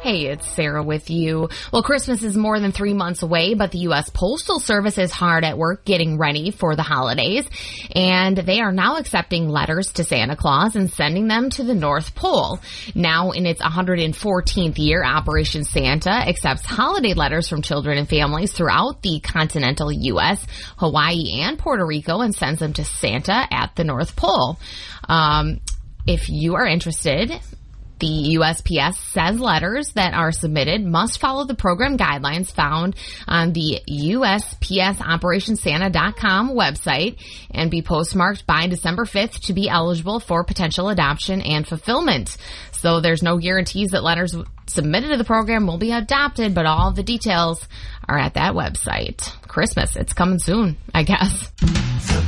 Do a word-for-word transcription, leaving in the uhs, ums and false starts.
Hey, it's Sarah with you. Well, Christmas is more than three months away, but the U S Postal Service is hard at work getting ready for the holidays, and they are now accepting letters to Santa Claus and sending them to the North Pole. Now, in its one hundred fourteenth year, Operation Santa accepts holiday letters from children and families throughout the continental U S, Hawaii, and Puerto Rico, and sends them to Santa at the North Pole. Um, if you are interested, the U S P S says letters that are submitted must follow the program guidelines found on the U S P S Operation Santa dot com website and be postmarked by December fifth to be eligible for potential adoption and fulfillment. So there's no guarantees that letters submitted to the program will be adopted, but all the details are at that website. Christmas, it's coming soon, I guess.